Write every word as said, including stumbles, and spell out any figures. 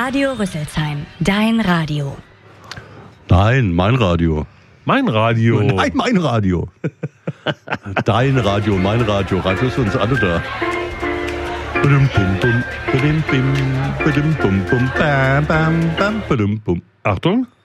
Radio Rüsselsheim, dein Radio. Nein, mein Radio. Mein Radio. Nein, mein Radio. Dein Radio, mein Radio. Radio ist uns alle da. Badum, bum, bum, badum, bim, badum, bum, bum, bam, bam, bam, badum, bum. Achtung.